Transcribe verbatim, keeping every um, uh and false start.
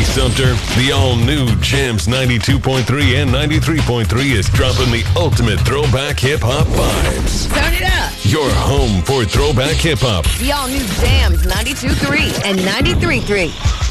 Sumter. The all-new Jams ninety-two point three and ninety-three point three is dropping the ultimate throwback hip-hop vibes. Turn it up. Your home for throwback hip-hop. The all-new Jams ninety-two point three and ninety-three point three.